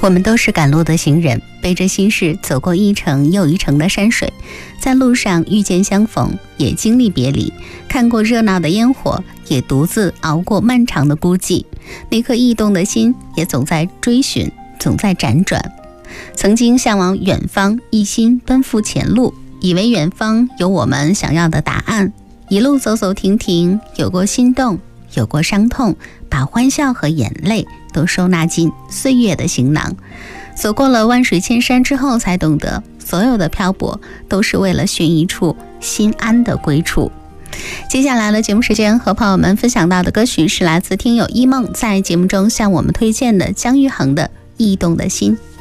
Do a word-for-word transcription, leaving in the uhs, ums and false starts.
我们都是赶路的行人，背着心事走过一程又一程的山水，在路上遇见相逢，也经历别离，看过热闹的烟火，也独自熬过漫长的孤寂。那颗异动的心也总在追寻，总在辗转。曾经向往远方，一心奔赴前路，以为远方有我们想要的答案，一路走走停停，有过心动，有过伤痛，把欢笑和眼泪都收纳进岁月的行囊。走过了万水千山之后，才懂得所有的漂泊都是为了寻一处心安的归处。接下来的节目时间，和朋友们分享到的歌曲是来自听友一梦在节目中向我们推荐的姜育恒的《异动的心》。